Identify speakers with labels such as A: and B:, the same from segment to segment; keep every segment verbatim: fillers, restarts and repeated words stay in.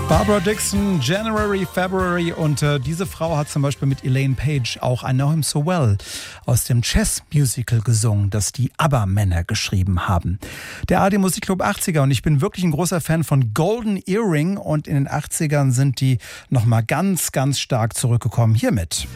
A: Barbara Dickson, January, February und äh, diese Frau hat zum Beispiel mit Elaine Page auch I Know Him So Well aus dem Chess-Musical gesungen, das die ABBA-Männer geschrieben haben. Der A R D Musikclub achtziger und ich bin wirklich ein großer Fan von Golden Earring und in den achtzigern sind die nochmal ganz, ganz stark zurückgekommen. Hiermit.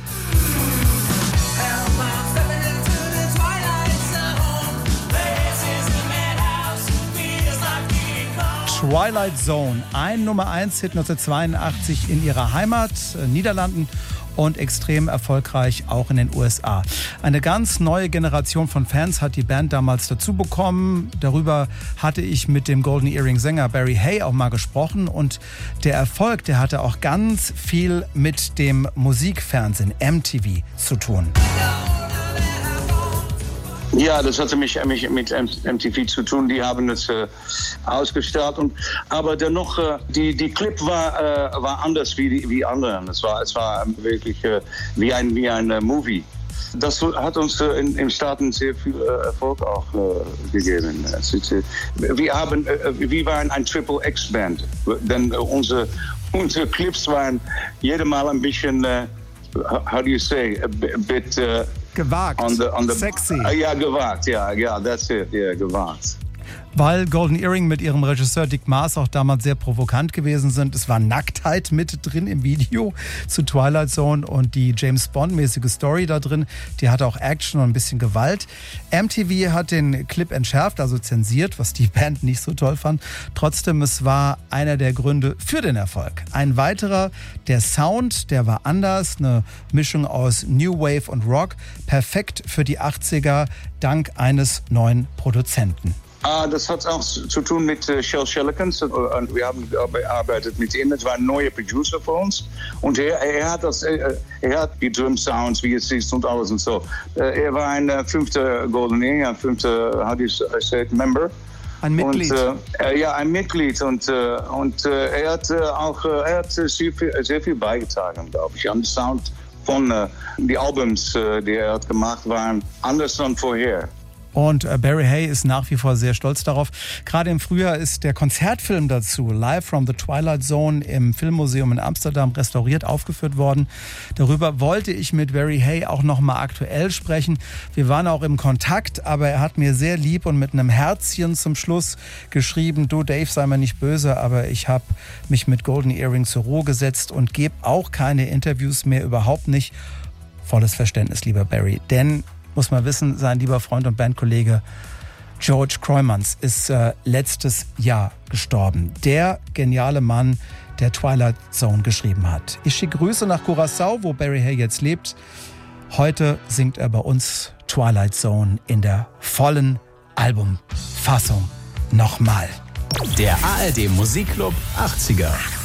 A: Twilight Zone, ein Nummer eins Hit neunzehnhundertzweiundachtzig in ihrer Heimat, äh, Niederlanden und extrem erfolgreich auch in den U S A. Eine ganz neue Generation von Fans hat die Band damals dazu bekommen. Darüber hatte ich mit dem Golden Earring Sänger Barry Hay auch mal gesprochen und der Erfolg, der hatte auch ganz viel mit dem Musikfernsehen M T V zu tun.
B: Ja, das hatte mich, mich mit M T V zu tun. Die haben es äh, ausgestrahlt. Und, aber dennoch, äh, die, die Clip war, äh, war anders wie, wie andere. Es war, es war wirklich äh, wie ein, wie ein äh, Movie. Das hat uns äh, in, in Staaten sehr viel äh, Erfolg auch äh, gegeben. Ist, äh, wir haben, äh, wir waren ein Triple X Band. Denn äh, unsere, unsere Clips waren jedes Mal ein bisschen, äh, how do you say, a bit... Uh,
A: Gewagt,
B: on the, on the,
A: sexy.
B: Uh, ja, gewagt, ja, ja, that's it, ja, yeah, gewagt.
A: Weil Golden Earring mit ihrem Regisseur Dick Maas auch damals sehr provokant gewesen sind. Es war Nacktheit mit drin im Video zu Twilight Zone und die James-Bond-mäßige Story da drin, die hatte auch Action und ein bisschen Gewalt. M T V hat den Clip entschärft, also zensiert, was die Band nicht so toll fand. Trotzdem, es war einer der Gründe für den Erfolg. Ein weiterer, der Sound, der war anders, eine Mischung aus New Wave und Rock, perfekt für die achtziger, dank eines neuen Produzenten.
B: Ah, das hat auch zu tun mit uh, Shel Shellikens und wir haben gearbeitet mit ihm. Das war ein neuer Producer für uns und er, er hat das, er, er hat die Drum Sounds, wie es ist und alles und so. Er war ein uh, fünfter Golden Earring, ein fünfter, how do you say it, Member.
A: Ein Mitglied.
B: Und, äh, ja, ein Mitglied und, äh, und äh, er hat äh, auch äh, er hat sehr viel, sehr viel beigetragen, glaube ich, an den Sound von äh, die Albums, äh, die er hat gemacht, waren anders als vorher.
A: Und Barry Hay ist nach wie vor sehr stolz darauf. Gerade im Frühjahr ist der Konzertfilm dazu, Live from the Twilight Zone, im Filmmuseum in Amsterdam restauriert aufgeführt worden. Darüber wollte ich mit Barry Hay auch nochmal aktuell sprechen. Wir waren auch im Kontakt, aber er hat mir sehr lieb und mit einem Herzchen zum Schluss geschrieben, du Dave, sei mir nicht böse, aber ich habe mich mit Golden Earring zur Ruhe gesetzt und gebe auch keine Interviews mehr, überhaupt nicht. Volles Verständnis, lieber Barry, denn muss man wissen, sein lieber Freund und Bandkollege George Kroijmans ist äh, letztes Jahr gestorben. Der geniale Mann, der Twilight Zone geschrieben hat. Ich schicke Grüße nach Curaçao, wo Barry Hay jetzt lebt. Heute singt er bei uns Twilight Zone in der vollen Albumfassung nochmal.
C: Der A R D Musikclub achtziger.